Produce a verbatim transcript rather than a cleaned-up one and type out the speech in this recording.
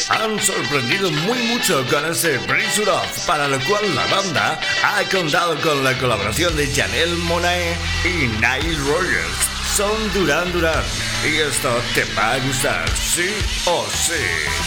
han sorprendido muy mucho con ese Breeze It Off, para lo cual la banda ha contado con la colaboración de Janelle Monáe y Nile Rodgers. Son Duran Duran y esto te va a gustar, sí o sí.